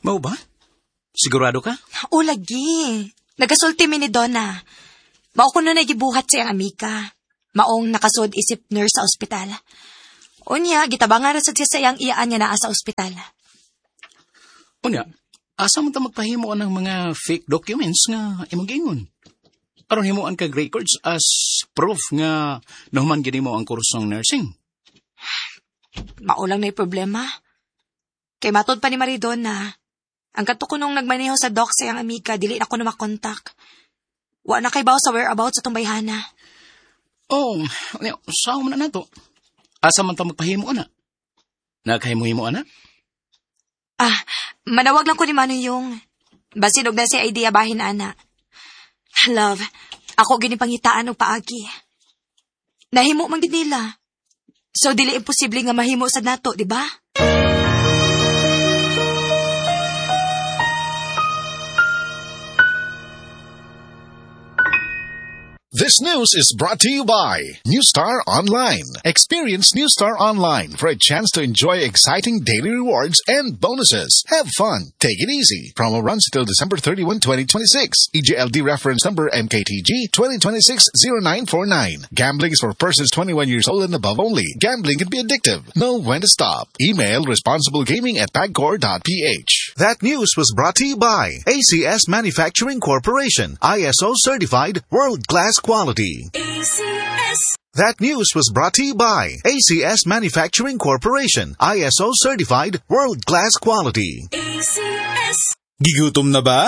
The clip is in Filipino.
Mao ba? Sigurado ka? O lagi. Nagasulti mi ni Donna. Mao ko na nagibuhat siyang amika. Maong nakasud isip nurse sa ospital. Unya, gitabangan sa siya sayang iyaan niya naa sa ospital. Unya, asa mo ta magpahimo ng mga fake documents nga imong giingon? Aron himuan kag records as proof nga nahuman gini mo ang kursong nursing. Maulang na yung problema. Kay matod pa ni Maridon na ang katukunong nagmaneho sa doc sayang amika, dili na ko na makontak. Wa na kay baw sa whereabouts sa tumbayhana. Oh, saan mo na nato? Asa man ta magpahimo na? Nagkahimo-himo na? Manawag lang ko ni Mano yung basinog na si idea bahin ana. Love, ako ginipangitaan og paagi. Nahimo man gid nila. So dili imposible nga mahimo sad nato, di ba? This news is brought to you by New Star Online. Experience New Star Online for a chance to enjoy exciting daily rewards and bonuses. Have fun. Take it easy. Promo runs until December 31, 2026. EJLD reference number MKTG 2026-0949. Gambling is for persons 21 years old and above only. Gambling can be addictive. Know when to stop. Email responsiblegaming@pagcor.ph. That news was brought to you by ACS Manufacturing Corporation. ISO certified world-class quality. ACS. That news was brought to you by ACS Manufacturing Corporation. ISO certified world-class quality. ACS. Gigutom na ba?